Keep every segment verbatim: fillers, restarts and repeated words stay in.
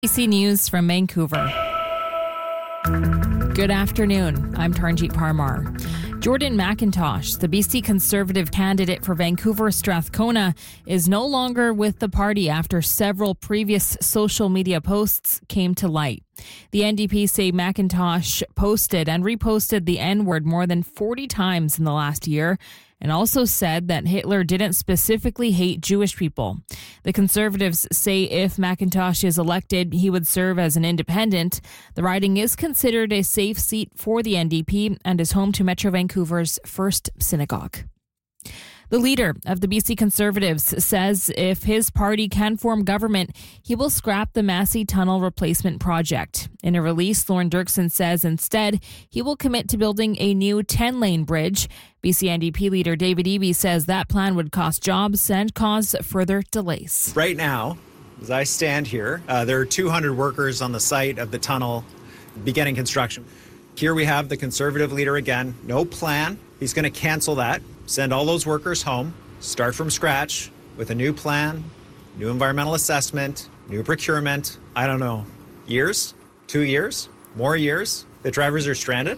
C B C News from Vancouver. Good afternoon. I'm Tarnjeet Parmar. Jordan McIntosh, the B C Conservative candidate for Vancouver Strathcona, is no longer with the party after several previous social media posts came to light. The N D P say McIntosh posted and reposted the N-word more than forty times in the last year, and also said that Hitler didn't specifically hate Jewish people. The Conservatives say if McIntosh is elected, he would serve as an independent. The riding is considered a safe seat for the N D P and is home to Metro Vancouver's first synagogue. The leader of the B C Conservatives says if his party can form government, he will scrap the Massey Tunnel replacement project. In a release, Lorne Dirksen says instead he will commit to building a new ten-lane bridge. B C N D P leader David Eby says that plan would cost jobs and cause further delays. Right now, as I stand here, uh, there are two hundred workers on the site of the tunnel beginning construction. Here we have the Conservative leader again, no plan. He's going to cancel that, send all those workers home, start from scratch with a new plan, new environmental assessment, new procurement. I don't know, years, two years, more years. The drivers are stranded.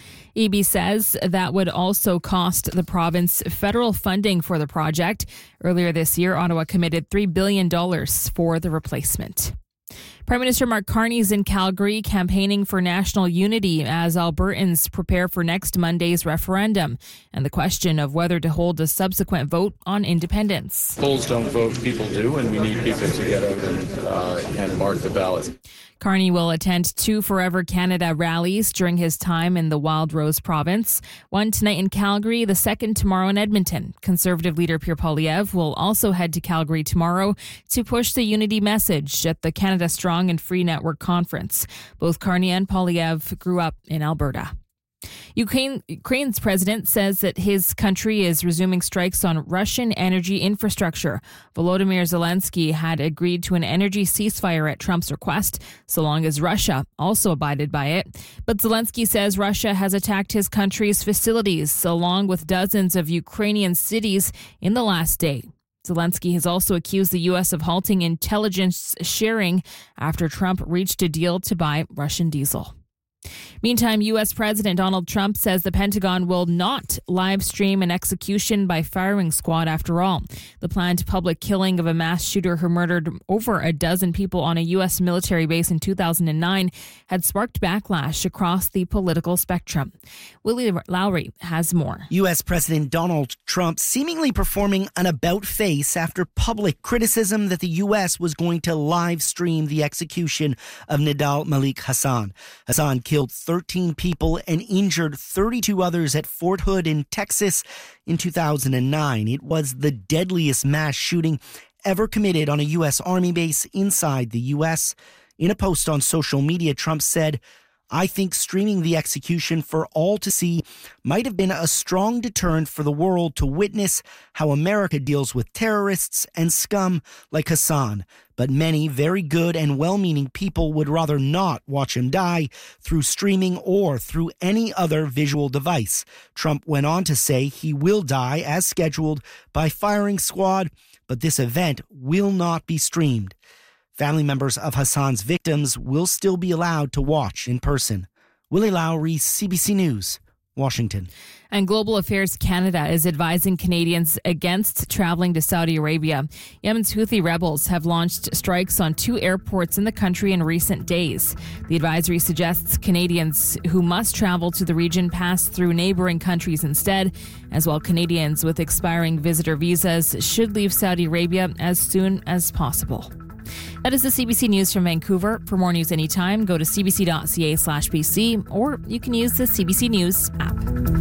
Eby says that would also cost the province federal funding for the project. Earlier this year, Ottawa committed three billion dollars for the replacement. Prime Minister Mark Carney is in Calgary campaigning for national unity as Albertans prepare for next Monday's referendum and the question of whether to hold a subsequent vote on independence. Polls don't vote, people do, and we need people to get out and, uh, and mark the ballots. Carney will attend two Forever Canada rallies during his time in the Wild Rose province. One tonight in Calgary, the second tomorrow in Edmonton. Conservative leader Pierre Poilievre will also head to Calgary tomorrow to push the unity message at the Canada Strong and Free Network conference. Both Carney and Poilievre grew up in Alberta. Ukraine, Ukraine's president says that his country is resuming strikes on Russian energy infrastructure. Volodymyr Zelensky had agreed to an energy ceasefire at Trump's request, so long as Russia also abided by it. But Zelensky says Russia has attacked his country's facilities, along with dozens of Ukrainian cities in the last day. Zelensky has also accused the U S of halting intelligence sharing after Trump reached a deal to buy Russian diesel. Meantime, U S President Donald Trump says the Pentagon will not live stream an execution by firing squad after all. The planned public killing of a mass shooter who murdered over a dozen people on a U S military base in two thousand nine had sparked backlash across the political spectrum. Willie Lowry has more. U S President Donald Trump seemingly performing an about face after public criticism that the U S was going to live stream the execution of Nidal Malik Hasan. Hasan killed thirteen people and injured thirty-two others at Fort Hood in Texas in two thousand nine. It was the deadliest mass shooting ever committed on a U S Army base inside the U S. In a post on social media, Trump said, "I think streaming the execution for all to see might have been a strong deterrent for the world to witness how America deals with terrorists and scum like Hassan. But many very good and well-meaning people would rather not watch him die through streaming or through any other visual device." Trump went on to say he will die as scheduled by firing squad, but this event will not be streamed. Family members of Hassan's victims will still be allowed to watch in person. Willie Lowry, C B C News, Washington. And Global Affairs Canada is advising Canadians against traveling to Saudi Arabia. Yemen's Houthi rebels have launched strikes on two airports in the country in recent days. The advisory suggests Canadians who must travel to the region pass through neighboring countries instead, as well Canadians with expiring visitor visas should leave Saudi Arabia as soon as possible. That is the C B C News from Vancouver. For more news anytime, go to cbc.ca slash BC, or you can use the C B C News app.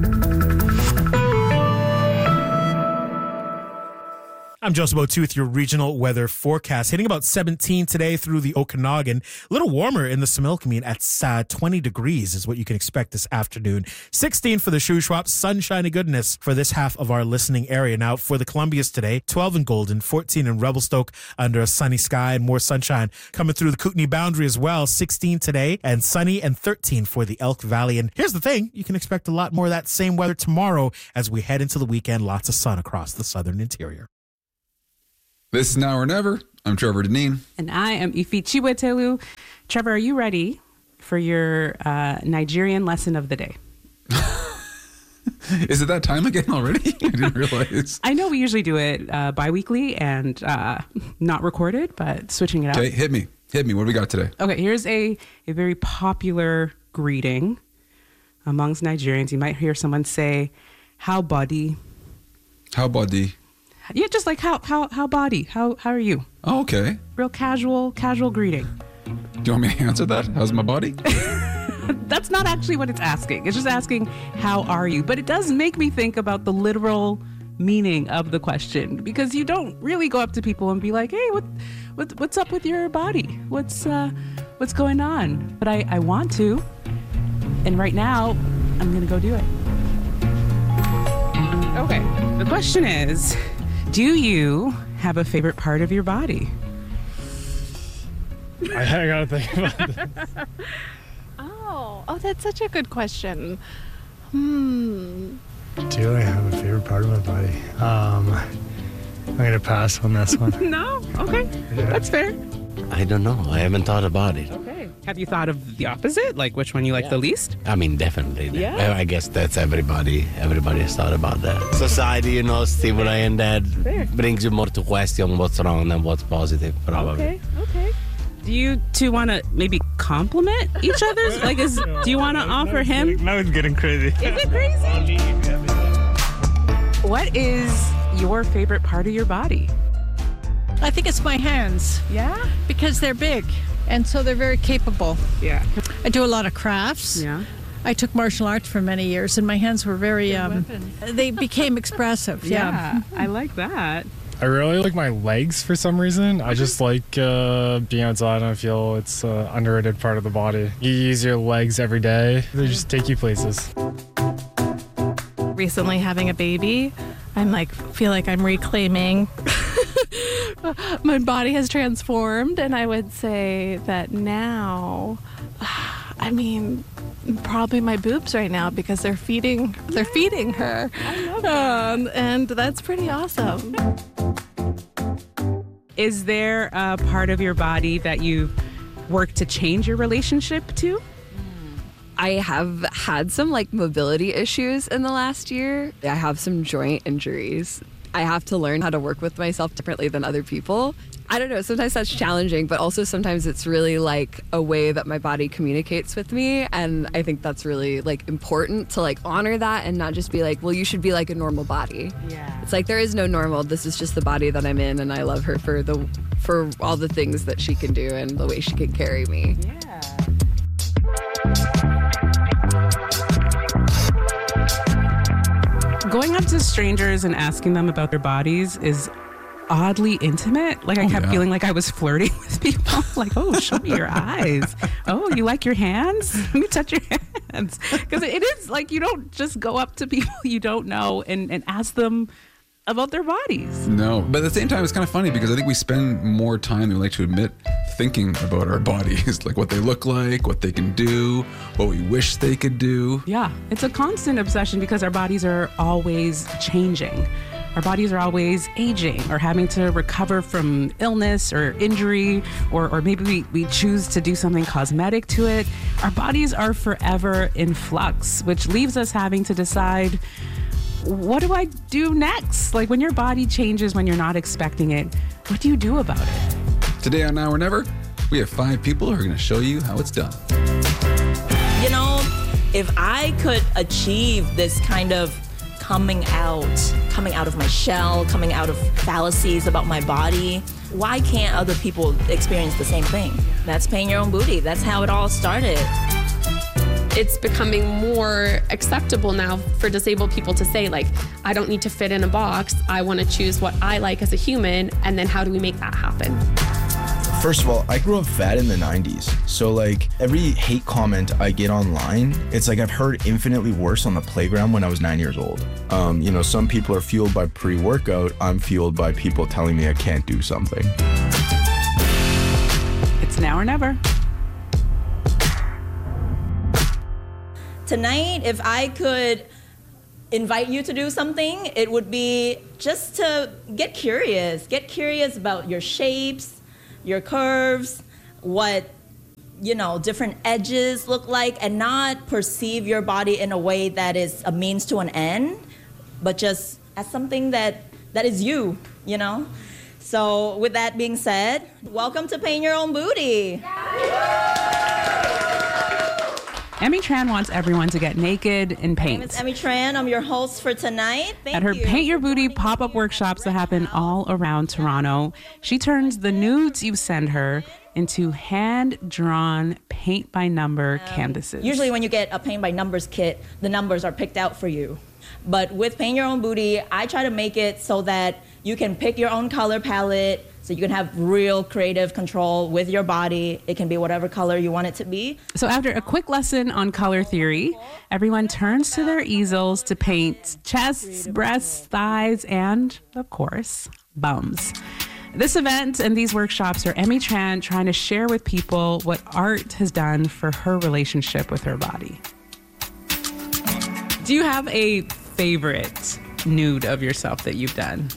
I'm Joseph O'Toole with your regional weather forecast. Hitting about seventeen today through the Okanagan. A little warmer in the Similkameen at uh, twenty degrees is what you can expect this afternoon. sixteen for the Shuswap. Sunshiny goodness for this half of our listening area. Now for the Columbias today, twelve in Golden, fourteen in Revelstoke under a sunny sky and more sunshine coming through the Kootenay boundary as well. sixteen today and sunny, and thirteen for the Elk Valley. And here's the thing, you can expect a lot more of that same weather tomorrow as we head into the weekend. Lots of sun across the southern interior. This is Now or Never. I'm Trevor Deneen. And I am Ife Chiwetelu. Trevor, are you ready for your uh, Nigerian lesson of the day? Is it that time again already? I didn't realize. I know we usually do it uh, bi-weekly and uh, not recorded, but switching it up. Okay, hit me. Hit me. What do we got today? Okay, here's a, a very popular greeting amongst Nigerians. You might hear someone say, how body? How body? Yeah, just like how how how body? How how are you? Oh, okay. Real casual, casual greeting. Do you want me to answer that? How's my body? That's not actually what it's asking. It's just asking, how are you? But it does make me think about the literal meaning of the question, because you don't really go up to people and be like, hey, what, what what's up with your body? What's uh, what's going on? But I, I want to. And right now, I'm going to go do it. Okay. The question is, do you have a favorite part of your body? I, I gotta think about this. Oh, oh, that's such a good question. Hmm. Do I have a favorite part of my body? Um, I'm gonna pass on this one. No? Okay. Yeah. That's fair. I don't know. I haven't thought about it. Okay. Have you thought of the opposite? Like which one you like Yeah. the least? I mean, definitely. Yeah. I guess that's everybody. Everybody has thought about that. Society, you know, stimuli and that Fair. brings you more to question what's wrong than what's positive, probably. Okay. Okay. Do you two want to maybe compliment each other's? Like, is do you want to offer him? Now it's getting crazy. Is it crazy? What is your favorite part of your body? I think it's my hands. Yeah? Because they're big, and so they're very capable. Yeah. I do a lot of crafts. Yeah. I took martial arts for many years, and my hands were very, um, they became expressive. Yeah. Yeah. I like that. I really like my legs for some reason. I just like uh, being outside, and I feel it's an underrated part of the body. You use your legs every day. They just take you places. Recently having a baby, I'm like, feel like I'm reclaiming. My body has transformed, and I would say that now, I mean, probably my boobs right now because they're feeding, they're feeding her. I love that. Um, and that's pretty awesome. Is there a part of your body that you've worked to change your relationship to? I have had some like mobility issues in the last year. I have some joint injuries. I have to learn how to work with myself differently than other people. I don't know, sometimes that's challenging, but also sometimes it's really like a way that my body communicates with me. And I think that's really like important to like honor that and not just be like, well, you should be like a normal body. Yeah. It's like there is no normal. This is just the body that I'm in, and I love her for the for all the things that she can do and the way she can carry me. Yeah. Going up to strangers and asking them about their bodies is oddly intimate. Like I Oh, kept yeah. feeling like I was flirting with people. Like, oh, show me your eyes. Oh, you like your hands? Let me touch your hands. Because it is like you don't just go up to people you don't know and, and ask them about their bodies. No, but at the same time, it's kind of funny because I think we spend more time than we like to admit thinking about our bodies, like what they look like, what they can do, what we wish they could do. Yeah, it's a constant obsession because our bodies are always changing. Our bodies are always aging or having to recover from illness or injury, or, or maybe we, we choose to do something cosmetic to it. Our bodies are forever in flux, which leaves us having to decide, what do I do next? Like when your body changes when you're not expecting it, what do you do about it? Today on Now or Never, we have five people who are going to show you how it's done. You know, if I could achieve this kind of coming out, coming out of my shell, coming out of fallacies about my body, why can't other people experience the same thing? That's paying your own booty. That's how it all started. It's becoming more acceptable now for disabled people to say, like, I don't need to fit in a box. I want to choose what I like as a human, and then how do we make that happen? First of all, I grew up fat in the nineties. So like every hate comment I get online, it's like I've heard infinitely worse on the playground when I was nine years old. Um, you know, some people are fueled by pre-workout. I'm fueled by people telling me I can't do something. It's now or never. Tonight, if I could invite you to do something, it would be just to get curious. Get curious about your shapes, your curves, what, you know, different edges look like, and not perceive your body in a way that is a means to an end, but just as something that, that is you, you know? So with that being said, welcome to Paint Your Own Booty. Emmy Tran wants everyone to get naked and paint. My name is Emmy Tran. I'm your host for tonight. Thank At her you. Paint Your Booty pop-up workshops that happen all around Toronto, she turns the nudes you send her into hand-drawn paint-by-number um, canvases. Usually when you get a paint-by-numbers kit, the numbers are picked out for you. But with Paint Your Own Booty, I try to make it so that you can pick your own color palette, so you can have real creative control with your body. It can be whatever color you want it to be. So after a quick lesson on color theory, everyone turns to their easels to paint chests, breasts, thighs, and, of course, bums. This event and these workshops are Emmy Tran trying to share with people what art has done for her relationship with her body. Do you have a favorite nude of yourself that you've done?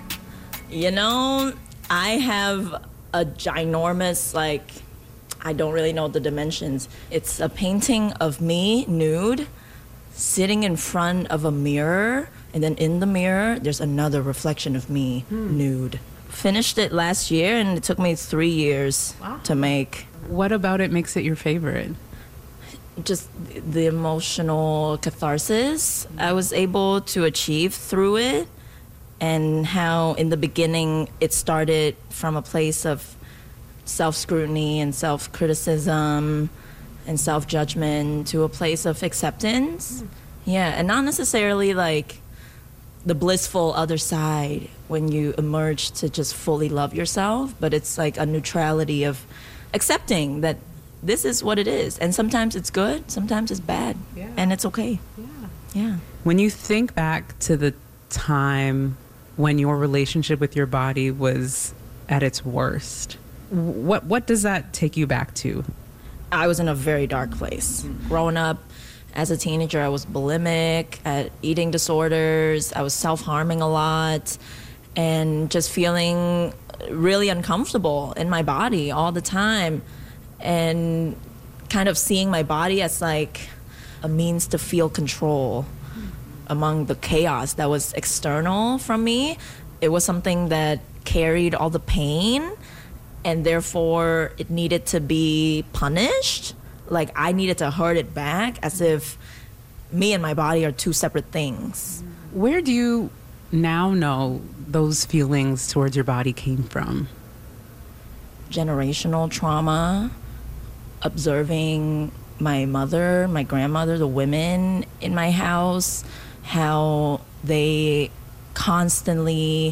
You know, I have a ginormous, like, I don't really know the dimensions. It's a painting of me nude, sitting in front of a mirror, and then in the mirror, there's another reflection of me hmm. nude. Finished it last year, and it took me three years wow. to make. What about it makes it your favorite? Just the emotional catharsis I was able to achieve through it. And how in the beginning it started from a place of self-scrutiny and self-criticism and self-judgment to a place of acceptance. Mm. Yeah, and not necessarily like the blissful other side when you emerge to just fully love yourself, but it's like a neutrality of accepting that this is what it is. And sometimes it's good, sometimes it's bad, yeah. and it's okay. Yeah. Yeah. When you think back to the time when your relationship with your body was at its worst, what what does that take you back to? I was in a very dark place. Growing up as a teenager, I was bulimic, at eating disorders, I was self-harming a lot, and just feeling really uncomfortable in my body all the time, and kind of seeing my body as like a means to feel control among the chaos that was external from me. It was something that carried all the pain, and therefore it needed to be punished. Like I needed to hurt it back, as if me and my body are two separate things. Where do you now know those feelings towards your body came from? Generational trauma, observing my mother, my grandmother, the women in my house, how they constantly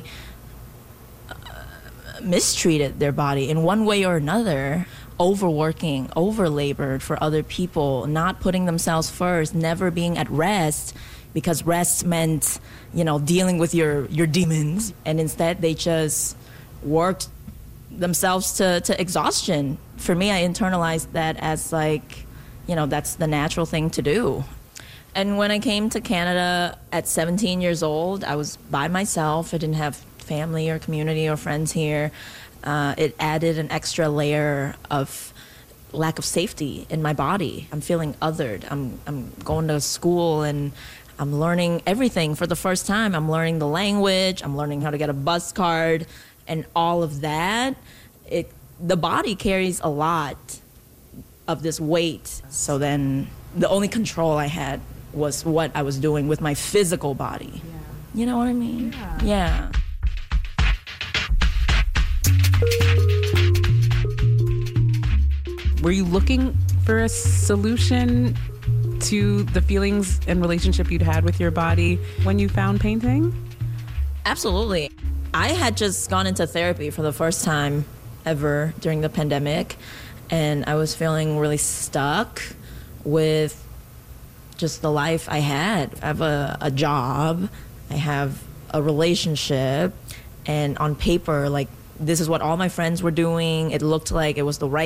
uh, mistreated their body in one way or another, overworking, overlabored for other people, not putting themselves first, never being at rest, because rest meant, you know, dealing with your, your demons, and instead they just worked themselves to, to exhaustion. For me, I internalized that as like, you know, that's the natural thing to do. And when I came to Canada at seventeen years old, I was by myself. I didn't have family or community or friends here. Uh, it added an extra layer of lack of safety in my body. I'm feeling othered. I'm, I'm going to school and I'm learning everything for the first time. I'm learning the language. I'm learning how to get a bus card and all of that. It, the body carries a lot of this weight. So then the only control I had was what I was doing with my physical body. Yeah. You know what I mean? Yeah. yeah. Were you looking for a solution to the feelings and relationship you'd had with your body when you found painting? Absolutely. I had just gone into therapy for the first time ever during the pandemic, and I was feeling really stuck with just the life I had. I have a, a job, I have a relationship, and on paper, like, this is what all my friends were doing. It looked like it was the right